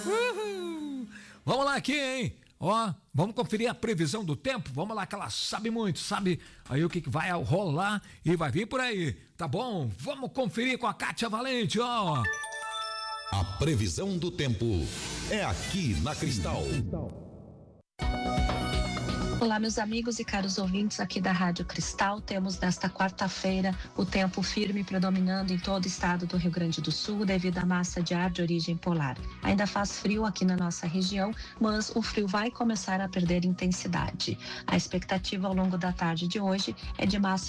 Uhul. Vamos lá aqui, hein? Ó, vamos conferir a previsão do tempo. Vamos lá, que ela sabe muito, sabe aí o que vai rolar e vai vir por aí, tá bom? Vamos conferir com a Kátia Valente, ó. A previsão do tempo é aqui na Cristal. Olá, meus amigos e caros ouvintes aqui da Rádio Cristal. Temos nesta quarta-feira o tempo firme predominando em todo o estado do Rio Grande do Sul devido à massa de ar de origem polar. Ainda faz frio aqui na nossa região, mas o frio vai começar a perder intensidade. A expectativa ao longo da tarde de hoje é de máxima